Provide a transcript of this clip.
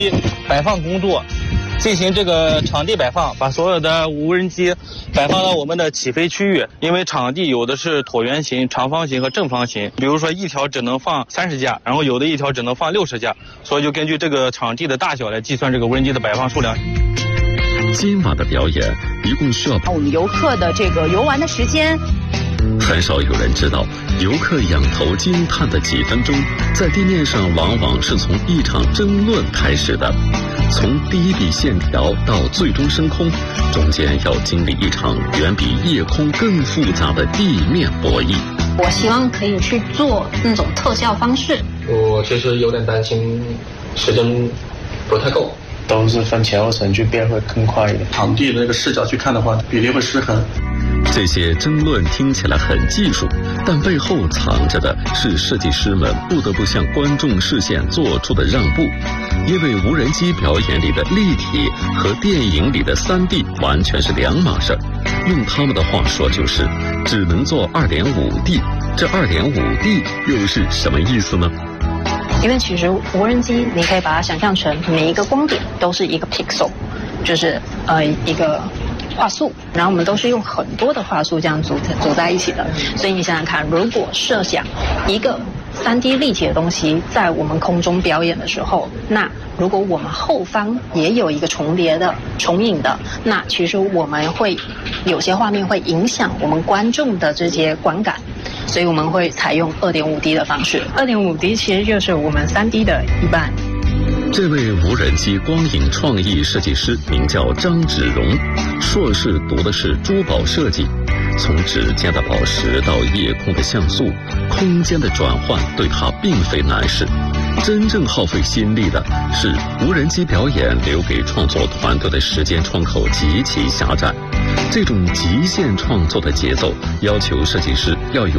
摆放工作，进行这个场地摆放，把所有的无人机摆放到我们的起飞区域。因为场地有的是椭圆形、长方形和正方形，比如说一条只能放30架，然后有的一条只能放60架，所以就根据这个场地的大小来计算这个无人机的摆放数量。 今晚的表演一共需要我们游客的这个游玩的时间。 很少有人知道，游客仰头惊叹的几分钟，在地面上往往是从一场争论开始的。从第一笔线条到最终升空，中间要经历一场远比夜空更复杂的地面博弈。 我希望可以去做那种特效方式。 我其实有点担心时间不太够， 都是分前后程序变会更快一点。 场地的那个视角去看的话，比例会失衡。 这些争论听起来很技术，但背后藏着的是设计师们不得不向观众视线做出的让步。因为无人机表演里的立体和电影里的3D 完全是两码事儿。用他们的话说就是只能做 2.5D， 这 2.5D 又是什么意思呢？ 因为其实无人机你可以把它想象成每一个光点都是一个 pixel， 就是一个画素，然后我们都是用很多的画素这样组在一起的。所以你想想看，如果设想一个3D 立体的东西在我们空中表演的时候，那如果我们后方也有一个重叠的、重影的，那其实我们会有些画面会影响我们观众的这些观感，所以我们会采用 2.5D 的方式。2.5D 其实就是我们3D 的一半。 这位无人机光影创意设计师名叫张芷蓉，硕士读的是珠宝设计。从指尖的宝石到夜空的像素，空间的转换对他并非难事。真正耗费心力的是无人机表演留给创作团队的时间窗口极其狭窄。这种极限创作的节奏要求设计师要有